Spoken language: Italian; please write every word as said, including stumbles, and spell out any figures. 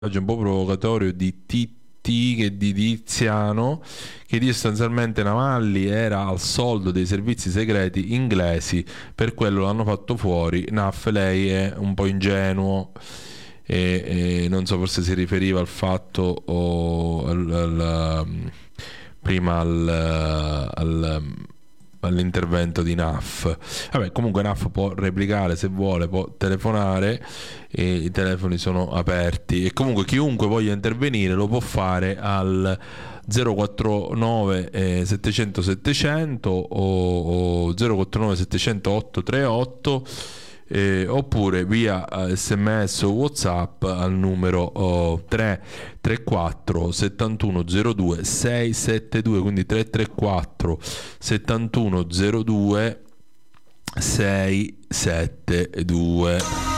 un po' provocatorio di T T che di Tiziano, che dice sostanzialmente Navalny era al soldo dei servizi segreti inglesi, per quello l'hanno fatto fuori. Naff, lei è un po' ingenuo, e, e non so, forse si riferiva al fatto o al, al, prima al, al all'intervento di Naff. Vabbè, comunque Naff può replicare se vuole, può telefonare, e i telefoni sono aperti, e comunque chiunque voglia intervenire lo può fare al zero quattro nove eh, settecento settecento o, o zero quattro nove settecento otto trentotto, eh, oppure via eh, sms o WhatsApp al numero oh, tre tre quattro settantuno zero due sei sette due, quindi tre tre quattro settantuno zero due sei sette due.